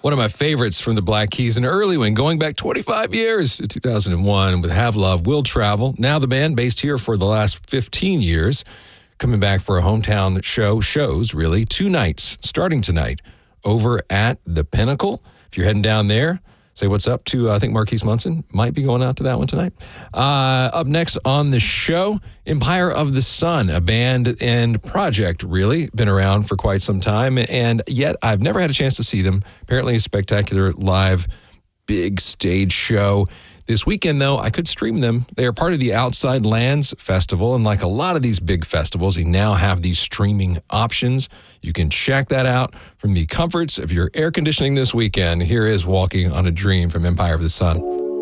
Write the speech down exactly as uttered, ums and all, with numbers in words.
One of my favorites from the Black Keys, an early one, going back twenty-five years to two thousand one with Have Love, Will Travel. Now the band based here for the last fifteen years, coming back for a hometown show, shows really, two nights starting tonight over at the Pinnacle. If you're heading down there, say what's up to, uh, I think Marquise Munson might be going out to that one tonight. Uh, up next on the show, Empire of the Sun, a band and project, really, been around for quite some time, and yet I've never had a chance to see them. Apparently a spectacular live, big stage show. This weekend, though, I could stream them. They are part of the Outside Lands Festival, and like a lot of these big festivals, they now have these streaming options. You can check that out from the comforts of your air conditioning this weekend. Here is Walking on a Dream from Empire of the Sun.